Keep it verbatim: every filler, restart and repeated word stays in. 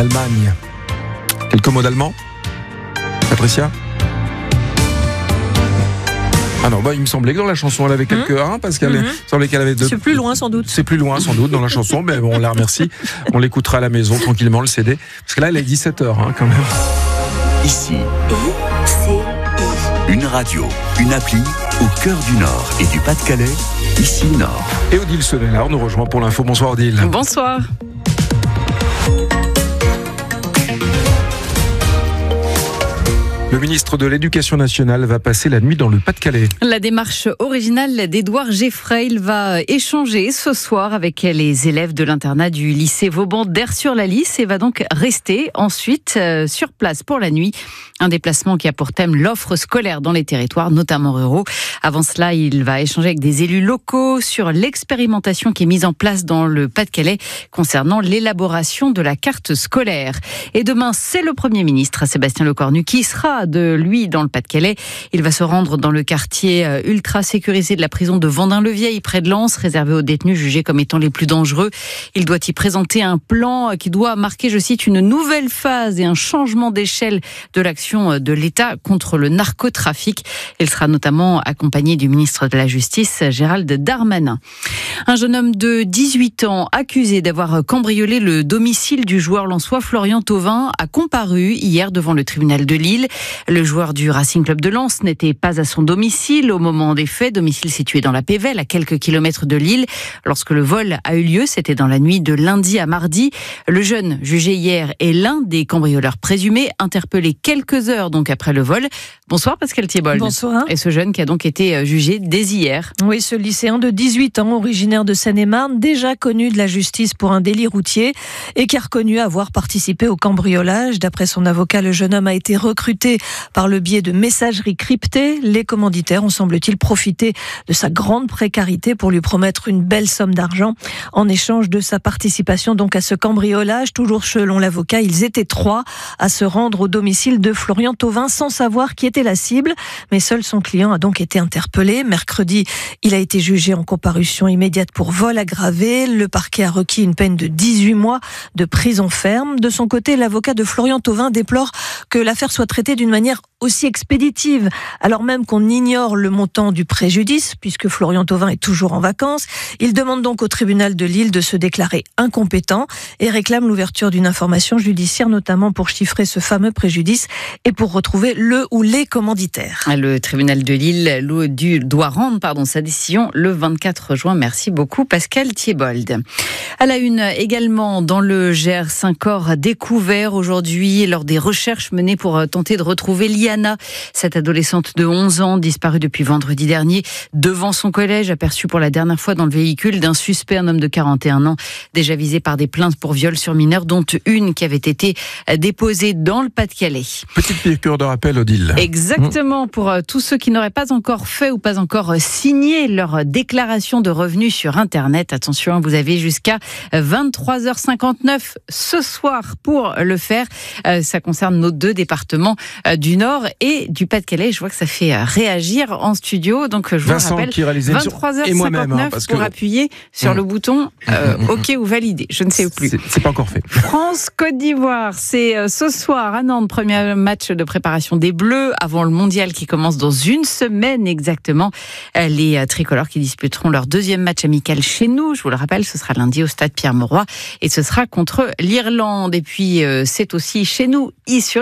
d'Allemagne. Quelques mots d'allemand, Patricia? Ah non, bah, il me semblait que dans la chanson, elle avait quelques Mmh. uns, parce qu'elle Mmh. il semblait qu'elle avait deux. C'est plus loin sans doute. C'est plus loin sans doute dans la chanson, mais bon, on la remercie. On l'écoutera à la maison tranquillement, le C D. Parce que là, elle est dix-sept heures hein, quand même. Ici, une radio, une appli au cœur du Nord et du Pas-de-Calais. Ici Nord. Et Odile Sevenard nous rejoint pour l'info. Bonsoir Odile. Bonsoir. Le ministre de l'Éducation nationale va passer la nuit dans le Pas-de-Calais. La démarche originale d'Édouard Geffreil va échanger ce soir avec les élèves de l'internat du lycée Vauban d'Aire-sur-la-Lys et va donc rester ensuite euh, sur place pour la nuit. Un déplacement qui a pour thème l'offre scolaire dans les territoires, notamment ruraux. Avant cela, il va échanger avec des élus locaux sur l'expérimentation qui est mise en place dans le Pas-de-Calais concernant l'élaboration de la carte scolaire. Et demain, c'est le Premier ministre, Sébastien Lecornu, qui sera de lui dans le Pas-de-Calais. Il va se rendre dans le quartier ultra sécurisé de la prison de Vendin-le-Vieil, près de Lens, réservé aux détenus jugés comme étant les plus dangereux. Il doit y présenter un plan qui doit marquer, je cite, une nouvelle phase et un changement d'échelle de l'action de l'État contre le narcotrafic. Il sera notamment accompagné du ministre de la Justice, Gérald Darmanin. Un jeune homme de dix-huit ans, accusé d'avoir cambriolé le domicile du joueur lensois Florian Thauvin, a comparu hier devant le tribunal de Lille. Le joueur du Racing Club de Lens n'était pas à son domicile au moment des faits, domicile situé dans la Pévèle, à quelques kilomètres de Lille. Lorsque le vol a eu lieu, c'était dans la nuit de lundi à mardi. Le jeune, jugé hier, est l'un des cambrioleurs présumés, interpellé quelques heures donc après le vol. Bonsoir Pascal Thiebold. Bonsoir. Et ce jeune qui a donc été jugé dès hier. Oui, ce lycéen de dix-huit ans, originaire de Seine-et-Marne, déjà connu de la justice pour un délit routier et qui a reconnu avoir participé au cambriolage. D'après son avocat, le jeune homme a été recruté par le biais de messageries cryptées. Les commanditaires ont, semble-t-il, profité de sa grande précarité pour lui promettre une belle somme d'argent en échange de sa participation donc à ce cambriolage. Toujours selon l'avocat, ils étaient trois à se rendre au domicile de Florian Thauvin sans savoir qui était la cible, mais seul son client a donc été interpellé. Mercredi, il a été jugé en comparution immédiate pour vol aggravé. Le parquet a requis une peine de dix-huit mois de prison ferme. De son côté, l'avocat de Florian Thauvin déplore que l'affaire soit traitée d'une manière aussi expéditive, alors même qu'on ignore le montant du préjudice, puisque Florian Thauvin est toujours en vacances. Il demande donc au tribunal de Lille de se déclarer incompétent et réclame l'ouverture d'une information judiciaire, notamment pour chiffrer ce fameux préjudice et pour retrouver le ou les commanditaires. Le tribunal de Lille doit rendre pardon, sa décision le vingt-quatre juin. Merci beaucoup Pascal Thiebold. À la une également dans le Gers, un corps découvert aujourd'hui lors des recherches menées pour tenter de retrouver Liana, cette adolescente de onze ans disparue depuis vendredi dernier devant son collège, aperçue pour la dernière fois dans le véhicule d'un suspect, un homme de quarante et un ans, déjà visé par des plaintes pour viol sur mineurs, dont une qui avait été déposée dans le Pas-de-Calais. Petite piqûre de rappel, Odile. Exactement, pour tous ceux qui n'auraient pas encore fait ou pas encore signé leur déclaration de revenus sur Internet. Attention, vous avez jusqu'à vingt-trois heures cinquante-neuf ce soir pour le faire. Ça concerne nos deux départements du Nord et du Pas-de-Calais. Je vois que ça fait réagir en studio. Donc, je Vincent vous rappelle, qui réalisait vingt-trois heures cinquante-neuf et moi-même, hein, parce pour que... appuyer sur mmh. le bouton euh, mmh. OK ou valider. Je ne sais plus. C'est, c'est pas encore fait. France-Côte d'Ivoire, c'est ce soir à Nantes, premier match de préparation des Bleus avant le mondial qui commence dans une semaine exactement. Les tricolores qui disputeront leur deuxième match amical chez nous. Je vous le rappelle, ce sera lundi au stade Pierre-Mauroy et ce sera contre l'Irlande. Et puis, c'est aussi chez nous, ici sur